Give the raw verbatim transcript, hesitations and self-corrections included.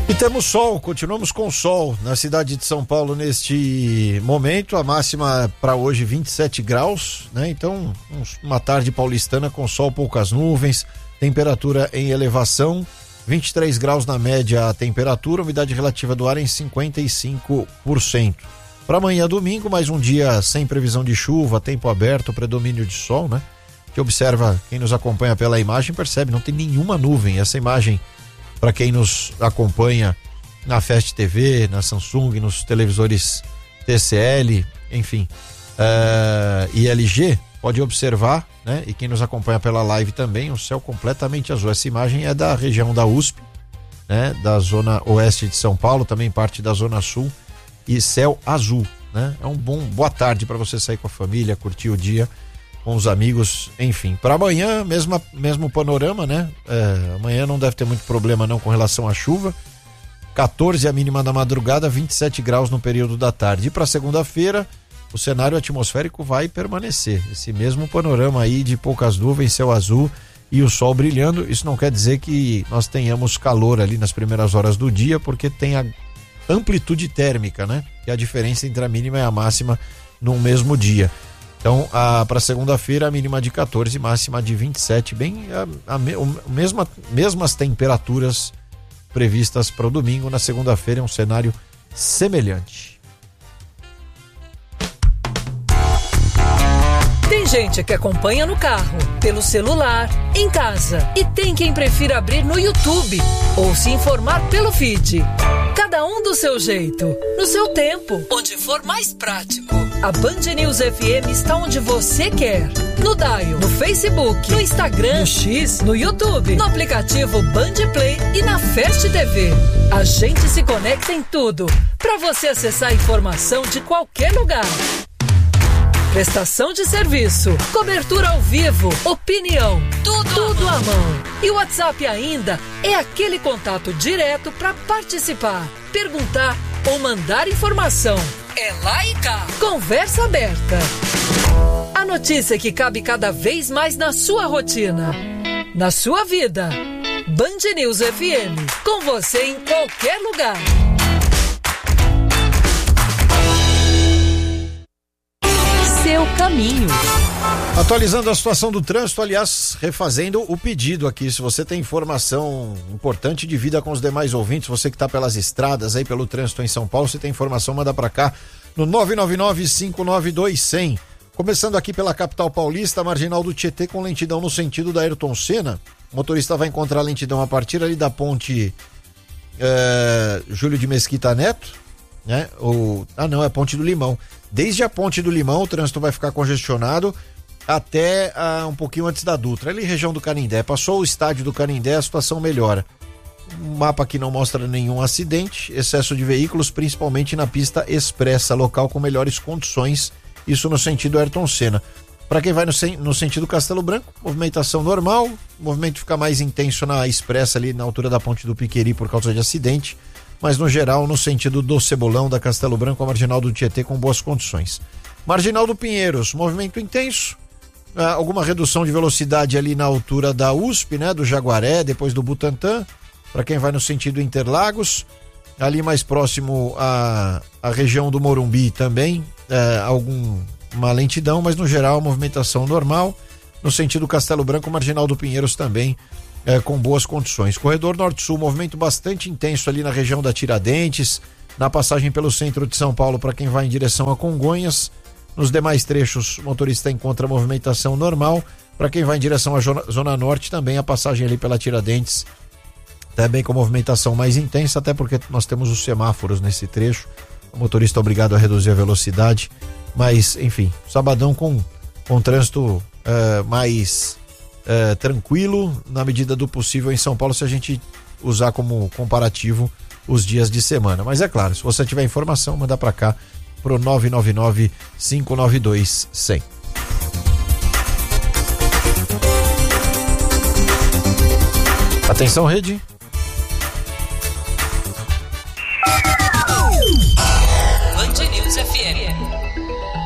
E temos sol, continuamos com sol na cidade de São Paulo neste momento. A máxima para hoje vinte e sete graus, né? Então, uma tarde paulistana com sol, poucas nuvens, temperatura em elevação, vinte e três graus na média a temperatura, umidade relativa do ar em cinquenta e cinco por cento. Para amanhã, domingo, mais um dia sem previsão de chuva, tempo aberto, predomínio de sol, né? Que observa, quem nos acompanha pela imagem percebe, não tem nenhuma nuvem. Essa imagem, para quem nos acompanha na Fast T V, na Samsung, nos televisores T C L, enfim, uh, e L G, pode observar, né? E quem nos acompanha pela live também, o céu completamente azul. Essa imagem é da região da U S P, né? Da zona oeste de São Paulo, também parte da zona sul, e céu azul, né? É um bom boa tarde para você sair com a família, curtir o dia com os amigos, enfim. Para amanhã, mesma, mesmo panorama, né? É, amanhã não deve ter muito problema não com relação à chuva. quatorze a mínima da madrugada, vinte e sete graus no período da tarde. E para segunda-feira, o cenário atmosférico vai permanecer. Esse mesmo panorama aí de poucas nuvens, céu azul e o sol brilhando. Isso não quer dizer que nós tenhamos calor ali nas primeiras horas do dia, porque tem a amplitude térmica, né? Que é a diferença entre a mínima e a máxima no mesmo dia. Então, para segunda-feira, a mínima de quatorze, máxima de vinte e sete, bem a, a, a mesma, mesmas temperaturas previstas para o domingo. Na segunda-feira é um cenário semelhante. Tem gente que acompanha no carro, pelo celular, em casa, e tem quem prefira abrir no YouTube ou se informar pelo feed. Cada um do seu jeito, no seu tempo, onde for mais prático. A Band News F M está onde você quer. No Dial, no Facebook, no Instagram, no X, no YouTube, no aplicativo Band Play e na Fast T V. A gente se conecta em tudo, para você acessar a informação de qualquer lugar. Prestação de serviço, cobertura ao vivo, opinião, tudo, tudo à mão. E o WhatsApp ainda é aquele contato direto para participar, perguntar ou mandar informação. É lá e cá. Conversa aberta. A notícia que cabe cada vez mais na sua rotina, na sua vida. Band News F M, com você em qualquer lugar. Seu caminho. Atualizando a situação do trânsito, aliás, refazendo o pedido aqui, se você tem informação importante de vida com os demais ouvintes, você que está pelas estradas aí, pelo trânsito em São Paulo, se tem informação, manda para cá no nove nove nove, cinco nove dois, zero zero. Começando aqui pela capital paulista, marginal do Tietê com lentidão no sentido da Ayrton Senna. O motorista vai encontrar lentidão a partir ali da ponte é, Júlio de Mesquita Neto, né? Ou, ah não, é Ponte do Limão. Desde a Ponte do Limão o trânsito vai ficar congestionado até ah, um pouquinho antes da Dutra, ali região do Canindé. Passou o estádio do Canindé, a situação melhora. Um mapa que não mostra nenhum acidente, excesso de veículos, principalmente na pista expressa, local com melhores condições, isso no sentido Ayrton Senna. Para quem vai no, no sentido Castelo Branco, movimentação normal, o movimento fica mais intenso na expressa ali na altura da Ponte do Piqueri por causa de acidente, mas no geral no sentido do Cebolão, da Castelo Branco, a marginal do Tietê com boas condições. Marginal do Pinheiros, movimento intenso, ah, alguma redução de velocidade ali na altura da U S P, né, do Jaguaré, depois do Butantã, para quem vai no sentido Interlagos, ali mais próximo à, à região do Morumbi também, é, alguma lentidão, mas no geral movimentação normal. No sentido Castelo Branco, marginal do Pinheiros também é, com boas condições. Corredor Norte-Sul, movimento bastante intenso ali na região da Tiradentes, na passagem pelo centro de São Paulo para quem vai em direção a Congonhas. Nos demais trechos, o motorista encontra movimentação normal. Para quem vai em direção à Zona Norte, também a passagem ali pela Tiradentes, também com movimentação mais intensa, até porque nós temos os semáforos nesse trecho. O motorista é obrigado a reduzir a velocidade, mas, enfim, sabadão com, com trânsito uh, mais uh, tranquilo, na medida do possível em São Paulo, se a gente usar como comparativo os dias de semana. Mas é claro, se você tiver informação, manda para cá pro nove nove nove, cinco nove dois, zero zero. Atenção, rede. Band News F M.